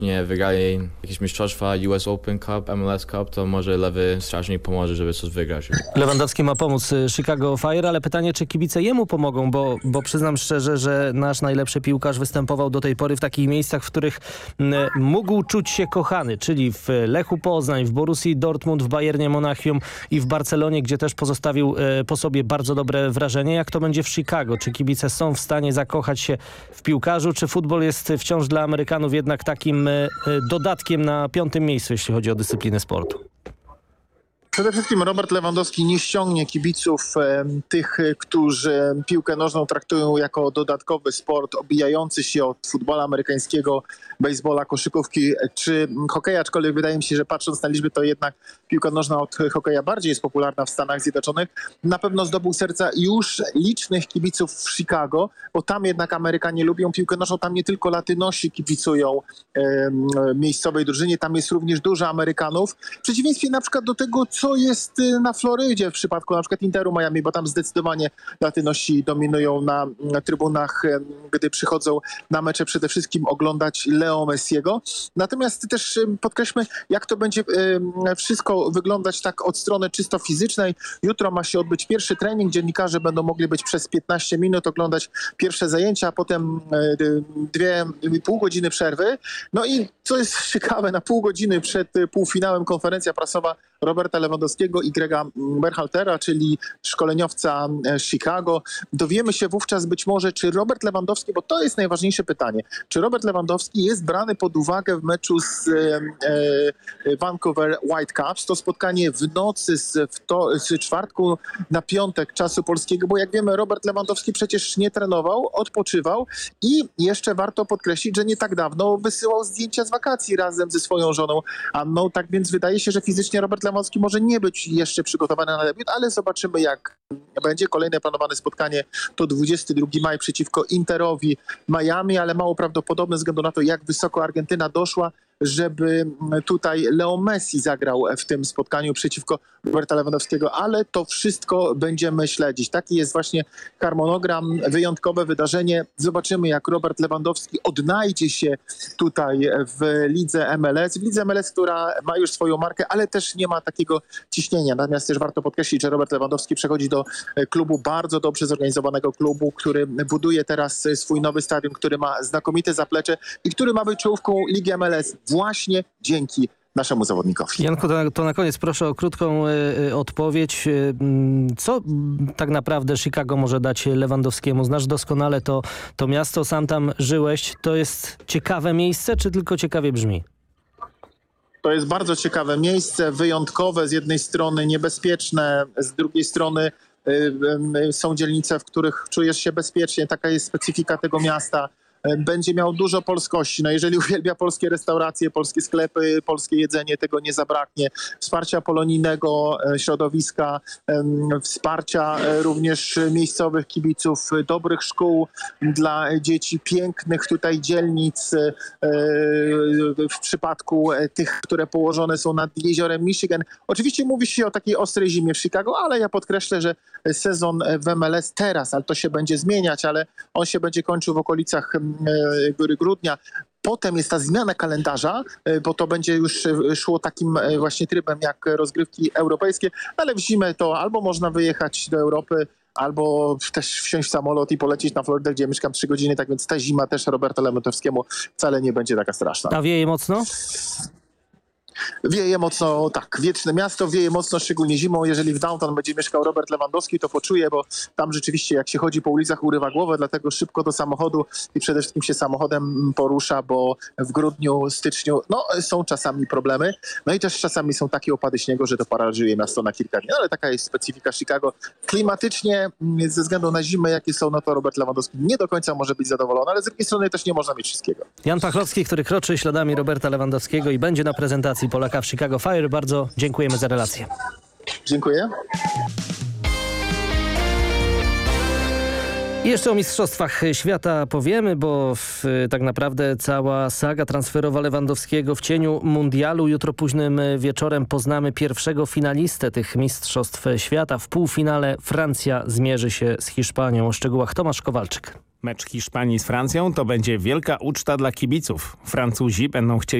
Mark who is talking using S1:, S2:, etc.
S1: nie wygrali jakieś mistrzostwa, US Open Cup, MLS Cup, to może lewy strażnik pomoże, żeby coś wygrać.
S2: Lewandowski ma pomóc Chicago Fire, ale pytanie, czy kibice jemu pomogą, bo przyznam szczerze, że nasz najlepszy piłkarz występował do tej pory w takich miejscach, w których mógł czuć się kochany, czyli w Lechu Poznań, w Borussii Dortmund, w Bayernie Monachium i w Barcelonie, gdzie też pozostawił po sobie bardzo dobre wrażenie. Jak to będzie w Chicago? Czy kibice są w stanie zakochać się w piłkarzu, czy futbol jest wciąż dla Amerykanów jednak takim dodatkiem na 5. miejscu, jeśli chodzi o dyscyplinę sportu?
S3: Przede wszystkim Robert Lewandowski nie ściągnie kibiców tych, którzy piłkę nożną traktują jako dodatkowy sport obijający się od futbola amerykańskiego, baseballa, koszykówki czy hokeja, aczkolwiek wydaje mi się, że patrząc na liczby, to jednak piłka nożna od hokeja bardziej jest popularna w Stanach Zjednoczonych. Na pewno zdobył serca już licznych kibiców w Chicago, bo tam jednak Amerykanie lubią piłkę nożną, tam nie tylko Latynosi kibicują miejscowej drużynie, tam jest również dużo Amerykanów. W przeciwieństwie na przykład do tego, co jest na Florydzie w przypadku na przykład Interu Miami, bo tam zdecydowanie Latynosi dominują na trybunach, gdy przychodzą na mecze przede wszystkim oglądać Leo Messiego. Natomiast też podkreślmy, jak to będzie wszystko wyglądać tak od strony czysto fizycznej. Jutro ma się odbyć pierwszy trening. Dziennikarze będą mogli być przez 15 minut oglądać pierwsze zajęcia, a potem 2,5 godziny przerwy. No i co jest ciekawe, na pół godziny przed półfinałem konferencja prasowa Roberta Lewandowskiego i Grega Berhaltera, czyli szkoleniowca Chicago. Dowiemy się wówczas być może, czy Robert Lewandowski, bo to jest najważniejsze pytanie, czy Robert Lewandowski jest brany pod uwagę w meczu z Vancouver Whitecaps. To spotkanie w nocy z czwartku na piątek czasu polskiego, bo jak wiemy, Robert Lewandowski przecież nie trenował, odpoczywał i jeszcze warto podkreślić, że nie tak dawno wysyłał zdjęcia z wakacji razem ze swoją żoną Anną. Tak więc wydaje się, że fizycznie Robert Lewandowski może nie być jeszcze przygotowany na debiut, ale zobaczymy, jak będzie. Kolejne planowane spotkanie to 22 maj przeciwko Interowi Miami, ale mało prawdopodobne ze względu na to, jak wysoko Argentyna doszła, żeby tutaj Leo Messi zagrał w tym spotkaniu przeciwko Roberta Lewandowskiego, ale to wszystko będziemy śledzić. Taki jest właśnie harmonogram, wyjątkowe wydarzenie. Zobaczymy, jak Robert Lewandowski odnajdzie się tutaj w lidze MLS, która ma już swoją markę, ale też nie ma takiego ciśnienia. Natomiast też warto podkreślić, że Robert Lewandowski przechodzi do klubu, bardzo dobrze zorganizowanego klubu, który buduje teraz swój nowy stadion, który ma znakomite zaplecze i który ma być czołówką Ligi MLS właśnie dzięki naszemu zawodnikowi.
S2: Janku, to na koniec proszę o krótką odpowiedź. Co tak naprawdę Chicago może dać Lewandowskiemu? Znasz doskonale to miasto, sam tam żyłeś. To jest ciekawe miejsce, czy tylko ciekawie brzmi?
S3: To jest bardzo ciekawe miejsce, wyjątkowe, z jednej strony niebezpieczne, z drugiej strony są dzielnice, w których czujesz się bezpiecznie. Taka jest specyfika tego miasta. Będzie miał dużo polskości. No jeżeli uwielbia polskie restauracje, polskie sklepy, polskie jedzenie, tego nie zabraknie. Wsparcia polonijnego środowiska, wsparcia również miejscowych kibiców, dobrych szkół dla dzieci, pięknych tutaj dzielnic w przypadku tych, które położone są nad jeziorem Michigan. Oczywiście mówi się o takiej ostrej zimie w Chicago, ale ja podkreślę, że sezon w MLS teraz, ale to się będzie zmieniać, ale on się będzie kończył w okolicach grudnia. Potem jest ta zmiana kalendarza, bo to będzie już szło takim właśnie trybem jak rozgrywki europejskie, ale w zimę to albo można wyjechać do Europy, albo też wsiąść w samolot i polecieć na Florydę, gdzie mieszkam 3 godziny, tak więc ta zima też Roberta Lewandowskiemu wcale nie będzie taka straszna.
S2: A wieje mocno?
S3: Wieje mocno, tak, wieczne miasto, wieje mocno, szczególnie zimą. Jeżeli w downtown będzie mieszkał Robert Lewandowski, to poczuje, bo tam rzeczywiście jak się chodzi po ulicach urywa głowę, dlatego szybko do samochodu i przede wszystkim się samochodem porusza, bo w grudniu, styczniu są czasami problemy. No i też czasami są takie opady śniegu, że to paraliżuje miasto na kilka dni. No, ale taka jest specyfika Chicago. Klimatycznie, ze względu na zimę, jakie są, no to Robert Lewandowski nie do końca może być zadowolony, ale z drugiej strony też nie można mieć wszystkiego.
S2: Jan Pachlowski, który kroczy śladami Roberta Lewandowskiego i będzie na prezentacji Polaka w Chicago Fire. Bardzo dziękujemy za relację.
S3: Dziękuję.
S2: I jeszcze o Mistrzostwach Świata powiemy, bo tak naprawdę cała saga transferowa Lewandowskiego w cieniu mundialu. Jutro późnym wieczorem poznamy pierwszego finalistę tych Mistrzostw Świata. W półfinale Francja zmierzy się z Hiszpanią. O szczegółach Tomasz Kowalczyk.
S4: Mecz Hiszpanii z Francją to będzie wielka uczta dla kibiców. Francuzi będą chcieli